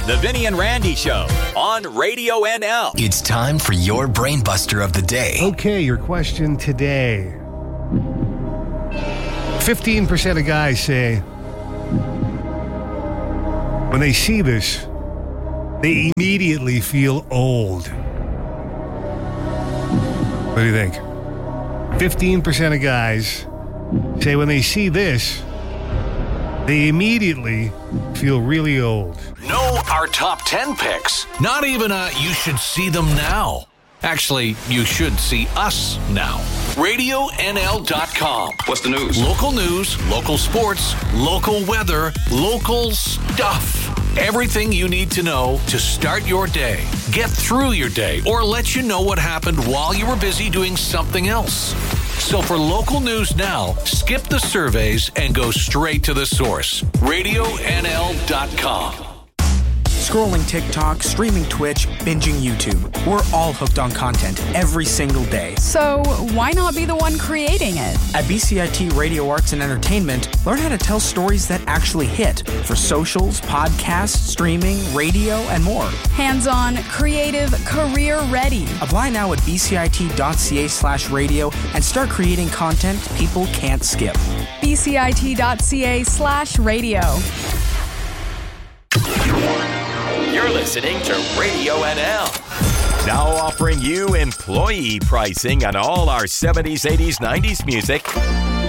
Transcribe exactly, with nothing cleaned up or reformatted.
The Vinny and Randy Show on Radio N L. It's time for your brain buster of the day. Okay, your question today. fifteen percent of guys say when they see this, they immediately feel old. What do you think? fifteen percent of guys say when they see this, they immediately feel really old. Know our top ten picks. Not even a you should see them now. Actually, you should see us now. radio N L dot com. What's the news? Local news, local sports, local weather, local stuff. Everything you need to know to start your day, get through your day, or let you know what happened while you were busy doing something else. So for local news now, skip the surveys and go straight to the source. radio N L dot com. Scrolling TikTok, streaming Twitch, binging YouTube. We're all hooked on content every single day. So why not be the one creating it? At B C I T Radio Arts and Entertainment, learn how to tell stories that actually hit for socials, podcasts, streaming, radio, and more. Hands-on, creative, career-ready. Apply now at bcit.ca slash radio and start creating content people can't skip. bcit.ca slash radio. You're listening to Radio N L. Now offering you employee pricing on all our seventies, eighties, nineties music.